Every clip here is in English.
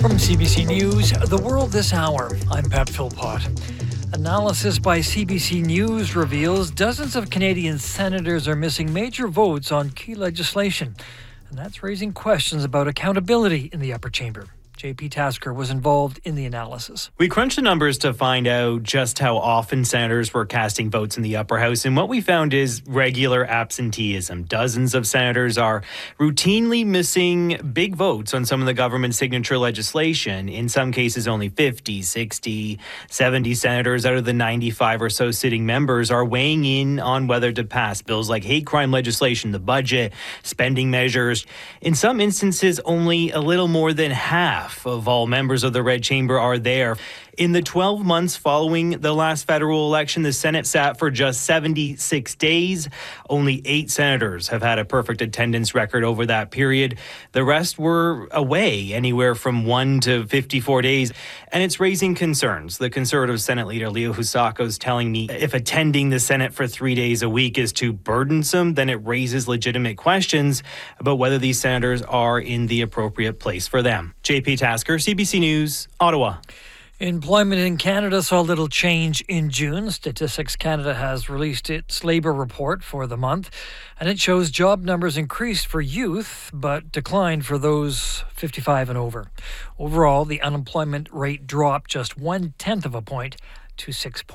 From CBC News, The World This Hour, I'm Pat Philpott. Analysis by CBC News reveals dozens of Canadian senators are missing major votes on key legislation, and that's raising questions about accountability in the upper chamber. JP Tasker was involved in the analysis. We crunched the numbers to find out just how often senators were casting votes in the upper house, and what we found is regular absenteeism. Dozens of senators are routinely missing big votes on some of the government's signature legislation. In some cases, only 50, 60, 70 senators out of the 95 or so sitting members are weighing in on whether to pass bills like hate crime legislation, the budget, spending measures. In some instances, only a little more than half of all members of the Red Chamber are there. In the 12 months following the last federal election, the Senate sat for just 76 days. Only 8 senators have had a perfect attendance record over that period. The rest were away anywhere from 1 to 54 days. And it's raising concerns. The Conservative Senate leader, Leo Husako, is telling me if attending the Senate for 3 days a week is too burdensome, then it raises legitimate questions about whether these senators are in the appropriate place for them. JP Tasker, CBC News, Ottawa. Employment in Canada saw little change in June. Statistics Canada has released its labour report for the month, and it shows job numbers increased for youth but declined for those 55 and over. Overall, the unemployment rate dropped just 0.1 of a point to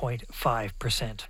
6.5%.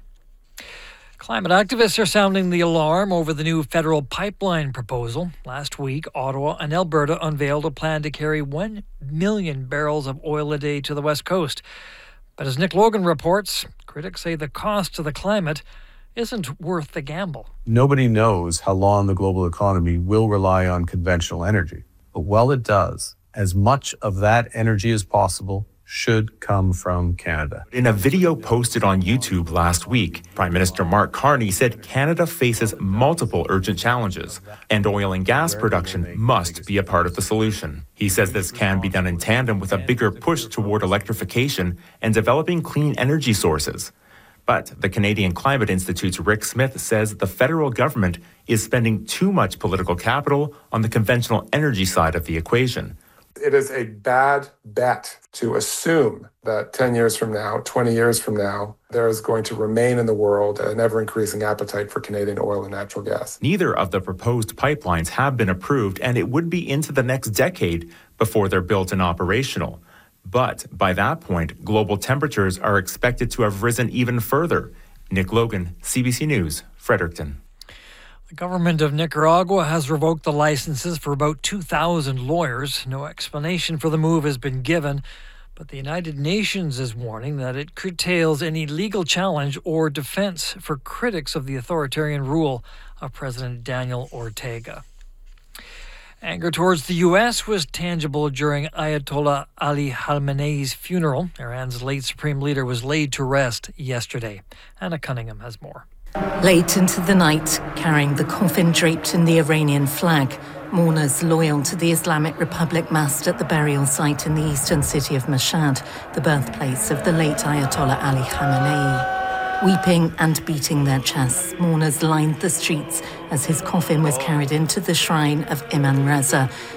Climate activists are sounding the alarm over the new federal pipeline proposal. Last week, Ottawa and Alberta unveiled a plan to carry 1 million barrels of oil a day to the West Coast. But as Nick Logan reports, critics say the cost to the climate isn't worth the gamble. Nobody knows how long the global economy will rely on conventional energy. But while it does, as much of that energy as possible should come from Canada. In a video posted on YouTube last week, Prime Minister Mark Carney said Canada faces multiple urgent challenges, and oil and gas production must be a part of the solution. He says this can be done in tandem with a bigger push toward electrification and developing clean energy sources. But the Canadian Climate Institute's Rick Smith says the federal government is spending too much political capital on the conventional energy side of the equation. It is a bad bet to assume that 10 years from now, 20 years from now, there is going to remain in the world an ever-increasing appetite for Canadian oil and natural gas. Neither of the proposed pipelines have been approved, and it would be into the next decade before they're built and operational. But by that point, global temperatures are expected to have risen even further. Nick Logan, CBC News, Fredericton. The government of Nicaragua has revoked the licenses for about 2,000 lawyers. No explanation for the move has been given, but the United Nations is warning that it curtails any legal challenge or defense for critics of the authoritarian rule of President Daniel Ortega. Anger towards the U.S. was tangible during Ayatollah Ali Khamenei's funeral. Iran's late supreme leader was laid to rest yesterday. Anna Cunningham has more. Late into the night, carrying the coffin draped in the Iranian flag, mourners loyal to the Islamic Republic massed at the burial site in the eastern city of Mashhad, the birthplace of the late Ayatollah Ali Khamenei. Weeping and beating their chests, mourners lined the streets as his coffin was carried into the shrine of Imam Reza,